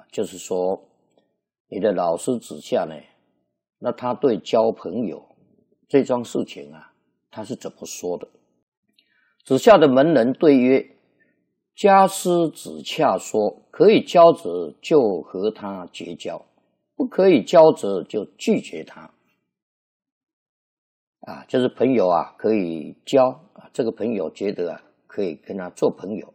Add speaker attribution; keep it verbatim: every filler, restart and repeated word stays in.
Speaker 1: 就是说你的老师子夏呢，那他对交朋友这桩事情啊，他是怎么说的？子夏的门人对曰：家师子夏说，可以交者就和他结交，不可以交者就拒绝他。啊，就是朋友啊，可以交啊，这个朋友觉得啊，可以跟他做朋友，